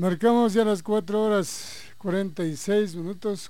Marcamos ya las 4:46,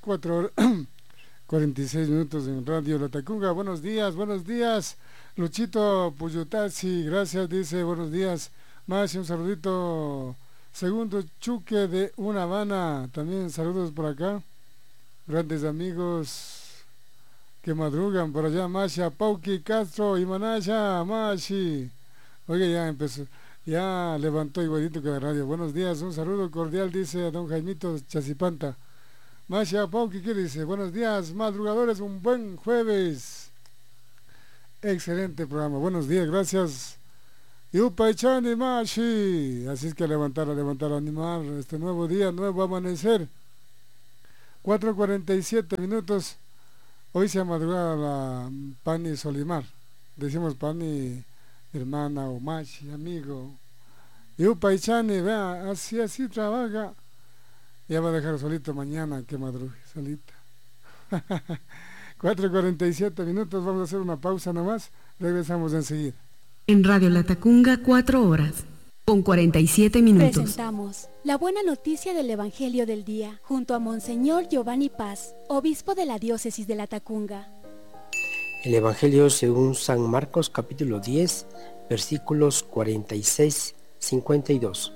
4:46 en Radio La Tacunga. Buenos días, Luchito Puyutazzi, gracias, dice, buenos días. Más un saludito, Segundo Chuque de Una Habana, también saludos por acá. Grandes amigos que madrugan por allá, Masha, Pauqui, Castro y Manaya, Mashi. Oiga, ya empezó. Ya levantó igualito que la radio. Buenos días, un saludo cordial, dice a don Jaimito Chacipanta. Masha Pauqui, ¿qué dice? Buenos días, madrugadores, un buen jueves. Excelente programa, buenos días, gracias. Yupaychani Mashi. Así es que a levantar, animar este nuevo día, nuevo amanecer. 4:47. Hoy se ha madrugado la Pani Solimar. Decimos Pani, hermana o Machi, amigo. Y Upaychani, vea, así trabaja. Ya va a dejar solito mañana que madrugue, solita. 4:47, vamos a hacer una pausa nomás. Regresamos enseguida. En Radio La Tacunga, 4:47. Presentamos la buena noticia del Evangelio del Día, junto a Monseñor Giovanni Paz, obispo de la diócesis de La Tacunga. El Evangelio según San Marcos, capítulo 10, versículos 46-52.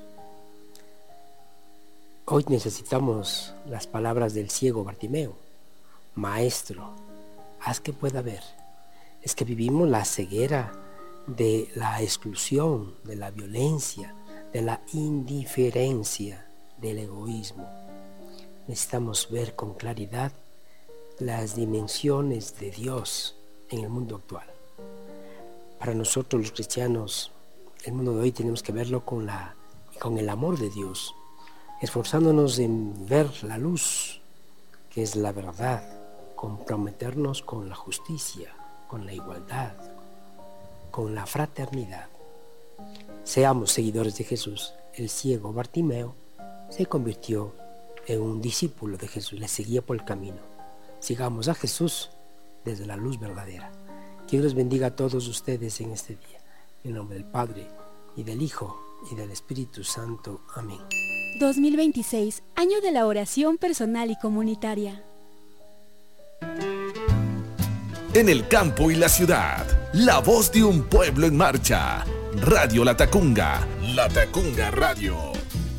Hoy necesitamos las palabras del ciego Bartimeo. Maestro, haz que pueda ver. Es que vivimos la ceguera de la exclusión, de la violencia, de la indiferencia, del egoísmo. Necesitamos ver con claridad las dimensiones de Dios en el mundo actual. Para nosotros los cristianos, el mundo de hoy tenemos que verlo con el amor de Dios, esforzándonos en ver la luz, que es la verdad, comprometernos con la justicia, con la igualdad, con la fraternidad. Seamos seguidores de Jesús. El ciego Bartimeo se convirtió en un discípulo de Jesús, le seguía por el camino. Sigamos a Jesús desde la luz verdadera. Que Dios los bendiga a todos ustedes en este día. En nombre del Padre, y del Hijo, y del Espíritu Santo. Amén. 2026, año de la oración personal y comunitaria. En el campo y la ciudad, la voz de un pueblo en marcha. Radio La Tacunga. La Tacunga Radio.